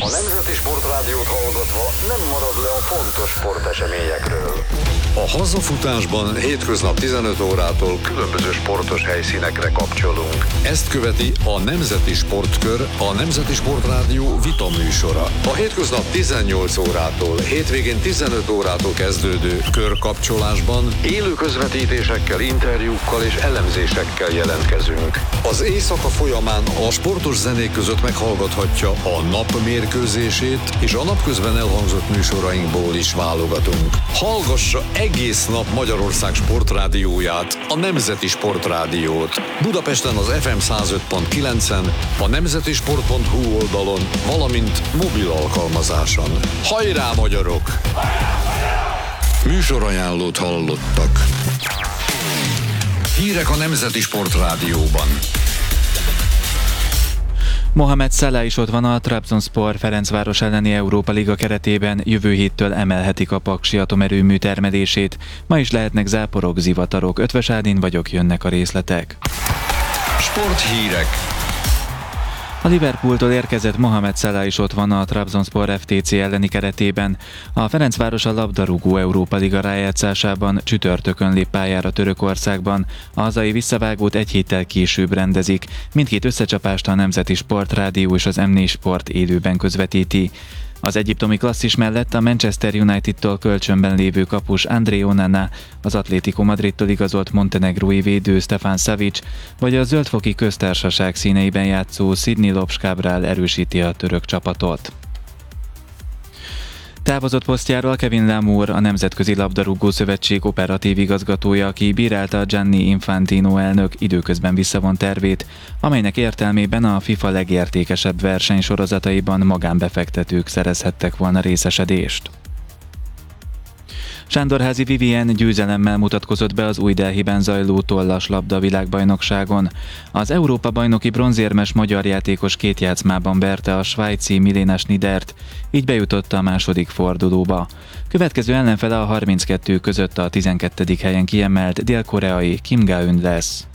A Nemzeti Sportrádiót hallgatva nem marad le a fontos sporteseményekről. A hazafutásban hétköznap 15 órától különböző sportos helyszínekre kapcsolunk. Ezt követi a Nemzeti Sportkör, a Nemzeti Sportrádió vita műsora. A hétköznap 18 órától, hétvégén 15 órától kezdődő körkapcsolásban élő közvetítésekkel, interjúkkal és elemzésekkel jelentkezünk. Az éjszaka folyamán a sportos zenék között meghallgathatja a nap mérkőzését, és a napközben elhangzott műsorainkból is válogatunk. Hallgassa egész nap Magyarország sportrádióját, a Nemzeti Sportrádiót. Budapesten az FM 105.9-en, a nemzetisport.hu oldalon, valamint mobil alkalmazáson. Hajrá, magyarok! Műsorajánlót hallottak. Hírek a Nemzeti Sportrádióban. Mohamed Salah is ott van, a Trabzonspor Ferencváros elleni Európa Liga keretében, jövő héttől emelhetik a paksi atomerőmű termelését. Ma is lehetnek záporok, zivatarok. Ötvös Ádin vagyok, jönnek a részletek. Sporthírek. A Liverpooltól érkezett Mohamed Salah is ott van a Trabzonspor FTC elleni keretében. A Ferencváros a labdarúgó Európa Liga rájátszásában csütörtökön lép pályára Törökországban. A hazai visszavágót egy héttel később rendezik. Mindkét összecsapást a Nemzeti Sportrádió és az M4 Sport élőben közvetíti. Az egyiptomi klasszis mellett a Manchester United-tól kölcsönben lévő kapus André Onana, az Atlético Madridtól igazolt montenegrói védő Stefan Savic, vagy a Zöldfoki Köztársaság színeiben játszó Sidney Lopes Cabral erősíti a török csapatot. Távozott posztjáról Kevin Lamour, a Nemzetközi Labdarúgó Szövetség operatív igazgatója, aki bírálta Gianni Infantino elnök időközben visszavont tervét, amelynek értelmében a FIFA legértékesebb versenysorozataiban magánbefektetők szerezhettek volna részesedést. Sándorházi Vivien győzelemmel mutatkozott be az Új Delhiben zajló tollas labda világbajnokságon. Az Európa-bajnoki bronzérmes magyar játékos két játszmában verte a svájci Milena Schnidert, így bejutott a második fordulóba. Következő ellenfele a 32 között a 12. helyen kiemelt dél-koreai Kim Ga-eun lesz.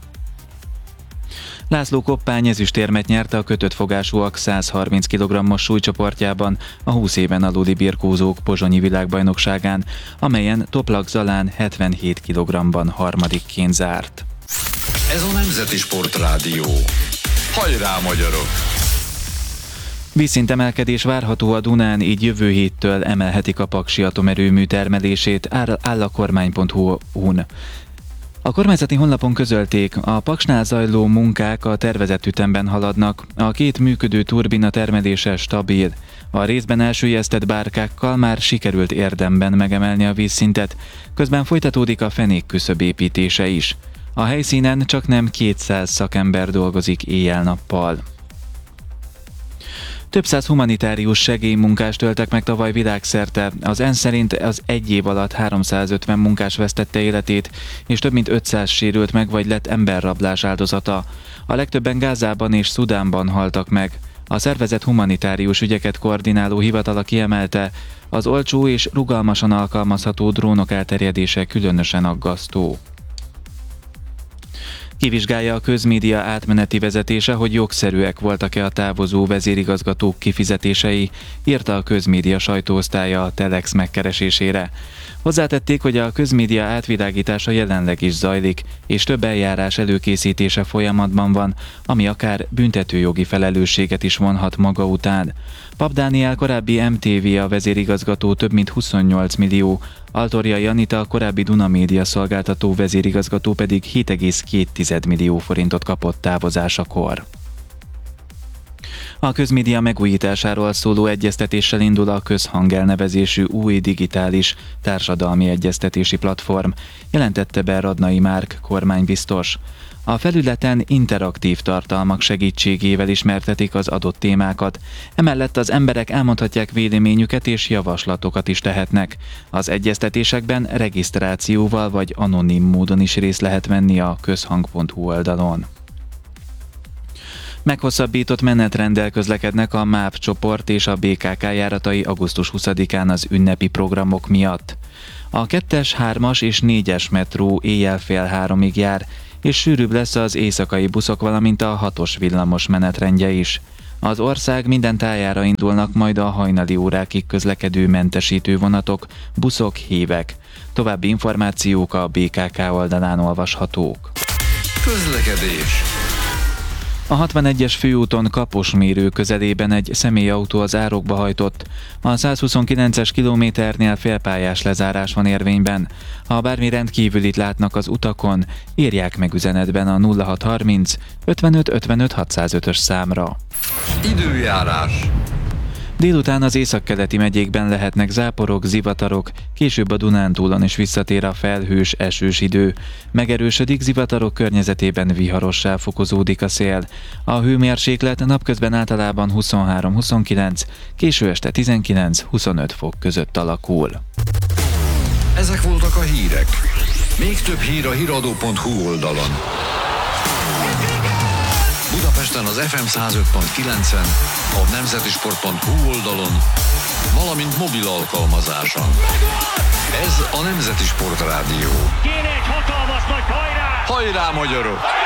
László Koppány ezüstérmet nyerte a kötött fogásúak 130 kg-os súlycsoportjában a 20 éven aluli birkózók pozsonyi világbajnokságán, amelyen Toplak Zalán 77 kg-ban harmadikként zárt. Ez a Nemzeti Sportrádió. Hajrá, magyarok! Vízszintemelkedés várható a Dunán, így jövő héttől emelhetik a paksi atomerőmű termelését, áll a kormány.hu-n. A kormányzati honlapon közölték, a Paksnál zajló munkák a tervezett ütemben haladnak, a két működő turbina termelése stabil. A részben elsüllyesztett bárkákkal már sikerült érdemben megemelni a vízszintet, közben folytatódik a fenék küszöb építése is. A helyszínen csaknem 200 szakember dolgozik éjjel-nappal. Több száz humanitárius segélymunkást öltek meg tavaly világszerte. Az ENSZ szerint az egy év alatt 350 munkás vesztette életét, és több mint 500 sérült meg vagy lett emberrablás áldozata. A legtöbben Gázában és Szudánban haltak meg. A szervezet humanitárius ügyeket koordináló hivatala kiemelte, az olcsó és rugalmasan alkalmazható drónok elterjedése különösen aggasztó. Kivizsgálja a közmédia átmeneti vezetése, hogy jogszerűek voltak-e a távozó vezérigazgatók kifizetései, írta a közmédia sajtóosztálya a Telex megkeresésére. Hozzátették, hogy a közmédia átvilágítása jelenleg is zajlik, és több eljárás előkészítése folyamatban van, ami akár büntetőjogi felelősséget is vonhat maga után. Pap Dániel korábbi MTV-a vezérigazgató több mint 28 millió, Altorjai Anita, korábbi Duna Média szolgáltató vezérigazgató pedig 7,2 millió forintot kapott távozásakor. A közmédia megújításáról szóló egyeztetéssel indul a Közhang elnevezésű új digitális társadalmi egyeztetési platform, jelentette be Radnai Márk kormánybiztos. A felületen interaktív tartalmak segítségével ismertetik az adott témákat, emellett az emberek elmondhatják véleményüket és javaslatokat is tehetnek. Az egyeztetésekben regisztrációval vagy anonim módon is részt lehet venni a közhang.hu oldalon. Meghosszabbított menetrenddel közlekednek a MÁV csoport és a BKK járatai augusztus 20-án az ünnepi programok miatt. A 2-es, 3-as és 4-es metró éjjel fél 3-ig jár, és sűrűbb lesz az éjszakai buszok, valamint a 6-os villamos menetrendje is. Az ország minden tájára indulnak majd a hajnali órákig közlekedő mentesítő vonatok, buszok, hívek. További információk a BKK oldalán olvashatók. Közlekedés. A 61-es főúton Kaposmérő közelében egy személyautó az árokba hajtott. A 129-es kilométernél félpályás lezárás van érvényben. Ha bármi rendkívülit látnak az utakon, írják meg üzenetben a 0630 55 55 605-ös számra. Időjárás. Délután az északkeleti megyékben lehetnek záporok, zivatarok, később a Dunántúlon is visszatér a felhős, esős idő. Megerősödik, zivatarok környezetében viharossá fokozódik a szél. A hőmérséklet napközben általában 23-29, késő este 19-25 fok között alakul. Ezek voltak a hírek. Még több hír a hiradó.hu oldalon. Budapesten az FM 105.9-en, a nemzetisport.hu oldalon, valamint mobil alkalmazáson. Ez a Nemzeti Sport Rádió. Kéne egy hatalmas nagy hajrá! Hajrá, magyarok!